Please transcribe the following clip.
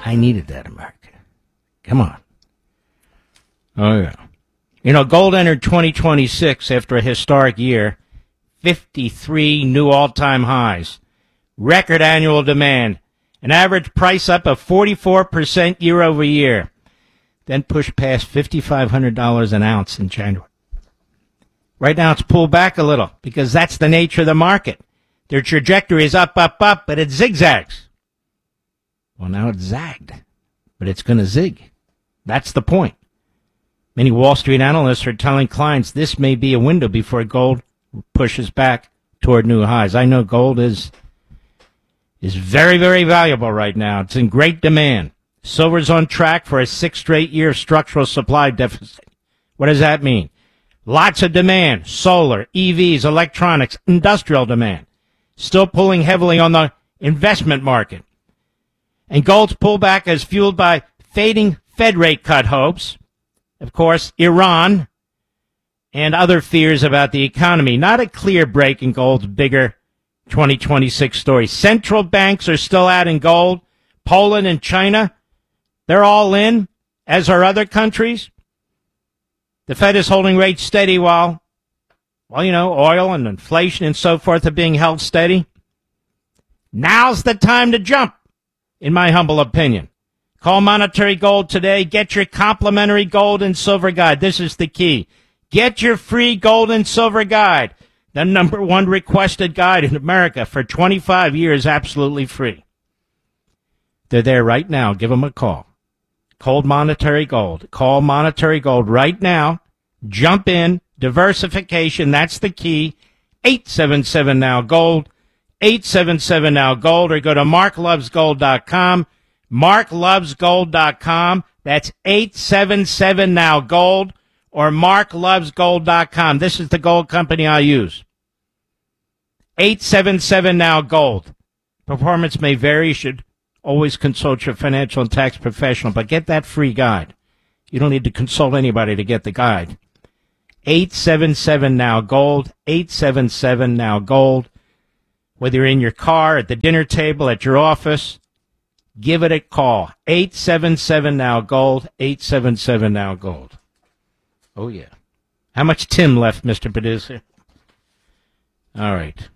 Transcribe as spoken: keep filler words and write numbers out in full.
I needed that, America. Come on. Oh, yeah. You know, gold entered twenty twenty-six after a historic year, fifty-three new all-time highs, record annual demand, an average price up of forty-four percent year over year, then pushed past five thousand five hundred dollars an ounce in January. Right now it's pulled back a little because that's the nature of the market. Their trajectory is up, up, up, but it zigzags. Well, now it's zagged, but it's going to zig. That's the point. Many Wall Street analysts are telling clients this may be a window before gold pushes back toward new highs. I know gold is is very, very valuable right now. It's in great demand. Silver's on track for a sixth straight year structural supply deficit. What does that mean? Lots of demand. Solar, E Vs, electronics, industrial demand. Still pulling heavily on the investment market. And gold's pullback is fueled by fading Fed rate cut hopes. Of course, Iran and other fears about the economy. Not a clear break in gold's bigger twenty twenty-six story. Central banks are still adding gold. Poland and China, they're all in, as are other countries. The Fed is holding rates steady while, well, you know, oil and inflation and so forth are being held steady. Now's the time to jump, in my humble opinion. Call Monetary Gold today. Get your complimentary gold and silver guide. This is the key. Get your free gold and silver guide, the number one requested guide in America for twenty-five years, absolutely free. They're there right now. Give them a call. Call Monetary Gold. Call Monetary Gold right now. Jump in. Diversification, that's the key. eight seven seven now gold. eight seven seven now gold, or go to mark loves gold dot com. mark loves gold dot com. That's eight seven seven now gold, or mark loves gold dot com. This is the gold company I use. eight seven seven now gold. Performance may vary. You should always consult your financial and tax professional, but get that free guide. You don't need to consult anybody to get the guide. eight seven seven now gold. eight seven seven now gold. Whether you're in your car, at the dinner table, at your office, give it a call. eight seven seven now gold. eight seven seven now gold. Oh, yeah. How much Tim left, Mister Producer? All right.